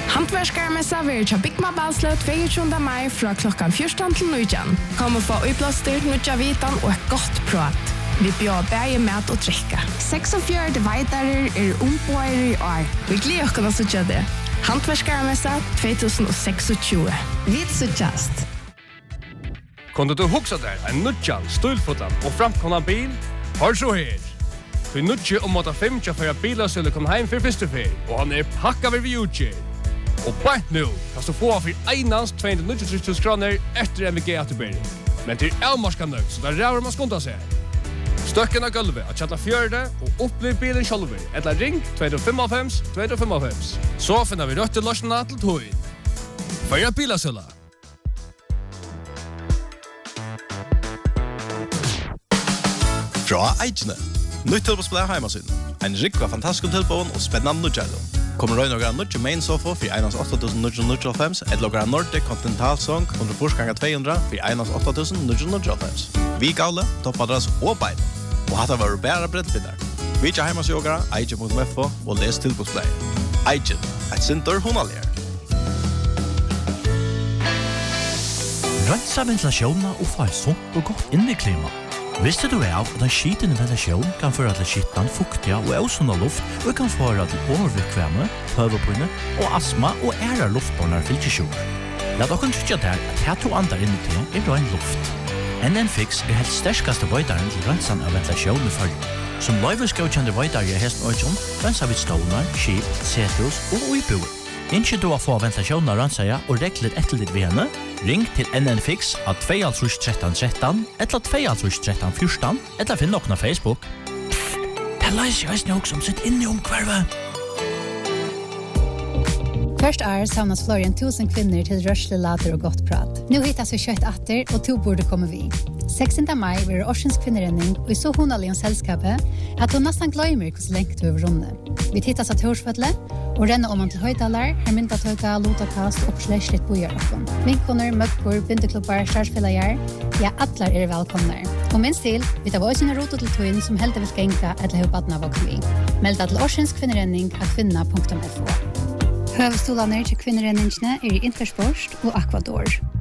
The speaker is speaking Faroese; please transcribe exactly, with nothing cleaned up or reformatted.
Hantverksmessa vil til Bygma Balslø tjueåtte mai fra klokkan fjorton til nitton. Kom og få utblåster, nødja vitan og et godt prat. Vi bjør bæge mat og drikke. seksogfjøruti veitarer er ombøyere i år. Vi gleder oss å sitte det. Hantverksmessa tjuetusen seksogtjúgu. Vi sittast. Kunde du huxa der en nutjan, stulfotan og framkomna bil? Hør så her. Vi nutje om måte fem tja for at bilen skulle komme hjem for første fer, og han er pakka ved vi utgjør. Og bare nå kan du få for einans tvåhundranittiotre tusen kroner etter M V G atterbyring. Men til elmarska nøgt, så der ræver man skunda seg. Støkken av gulvet at chatta fjørde og opplev bilen sjálfur. Eller ring två fem fem två fem fem. Så finner vi rødt til løsene til togin. Føyre bilasølla. Fra Eidjene. Nytt tilbåsplay heimasyn. En rikva fantastisk tilbån og spennende nudjalo. Kommer røy nogra nudje main sofa for einans åtta tusen nio hundre nittiofem, et logra Nordic Continental Song hundre forsganga två hundre for einans åtta tusen nio hundre nittiofem. Vi gavle, toppadras og bein. Og hatta var bæra breddfinnar. Vi tja heimasjogara, eidjen punktum f o og les tilbåsplay. Eidjen, et sinter hunalier. Rensa ventilasjoner og få et sunt og godt inneklima. Visste du av at en skitende ventilasjon kan føre til skittan, fuktiga og ausunda luft og kan føre til overvikvemme, høvepune og astma og æra luftbornar fylkesjoner. La dere trykke der at her to andar inni til er rein luft. N N Fix er helt sterskaste vøydaren til rensan av ventilasjon i følge. Som løyveskaukjende vøydare i hesten øyjon, rensa vi stålar, skip, setrus og uibuer. Innskje du å få ventilasjonen av rensaja og regler etter ditt ved henne, ring til N N Fix av två tretton tretton eller två tretton fjorton eller finn nokna Facebook. Pfft, det leiser jeg også som sitt inne om kvarve. Først år savnas flere enn tusen kvinner til rørsle, later og godt prat. Nå hittas vi kjøtt atter, og to burde komme vi. sekstende mai blir Årsens kvinnerenning, og i så honalig om selskapet at hun nesten glemmer hvordan lengt vi over rundet. Vi tittas av Torsføtle, og renner om man til høydaler, her myndatøyga, lotakast og oppsleslitt bogjørappen. Vinkoner, møkker, bindeklubbar, starsfellager, ja, atler er velkomne. Og minst til, vi tar våsene rotet til tøyen som heldig vil genka eller høybadna våkken vi. Meld deg til Årsens kvinnerenning av kvinna punktum f o. Høvestolene til kvinnerenningene er i Intersport og Aquador.